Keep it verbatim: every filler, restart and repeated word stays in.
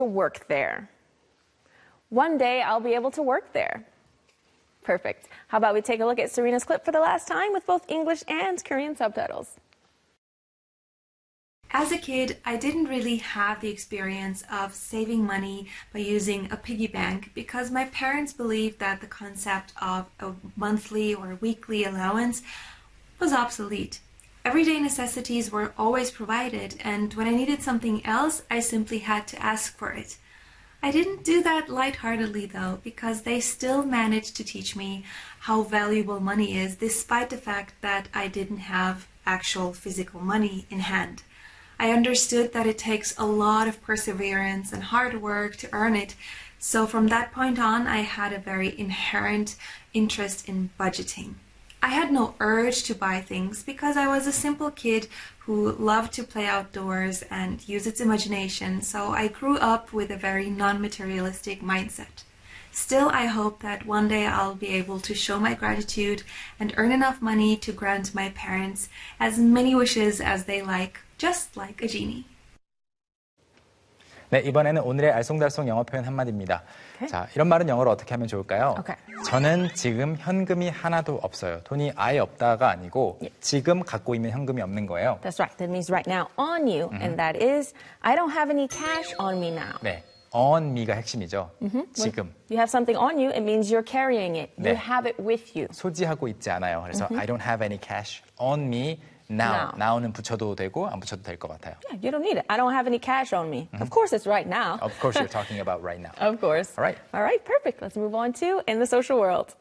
work there. One day I'll be able to work there. Perfect. How about we take a look at Serena's clip for the last time with both English and Korean subtitles. As a kid, I didn't really have the experience of saving money by using a piggy bank because my parents believed that the concept of a monthly or weekly allowance was obsolete. Everyday necessities were always provided, and when I needed something else, I simply had to ask for it. I didn't do that lightheartedly though, because they still managed to teach me how valuable money is, despite the fact that I didn't have actual physical money in hand. I understood that it takes a lot of perseverance and hard work to earn it, so from that point on, I had a very inherent interest in budgeting. I had no urge to buy things because I was a simple kid who loved to play outdoors and use its imagination, so I grew up with a very non-materialistic mindset. Still, I hope that one day I'll be able to show my gratitude and earn enough money to grant my parents as many wishes as they like, just like a genie. 네, 이번에는 오늘의 알쏭달쏭 영어 표현 한마디입니다. Okay. 자, 이런 말은 영어로 어떻게 하면 좋을까요? Okay. 저는 지금 현금이 하나도 없어요. 돈이 아예 없다가 아니고 Yeah. 지금 갖고 있는 현금이 없는 거예요. That's right. That means right now on you, mm-hmm. and that is I don't have any cash on me now. 네, on me가 핵심이죠. Mm-hmm. 지금. When you have something on you, it means you're carrying it. 네. You have it with you. 소지하고 있지 않아요. 그래서 mm-hmm. I don't have any cash on me. Now. now. now는 붙여도 되고 안 붙여도 될 것 같아요. Yeah, you don't need it. I don't have any cash on me. Mm-hmm. Of course it's right now. Of course you're talking about right now. Of course. All right. All right, perfect. Let's move on to In the Social World.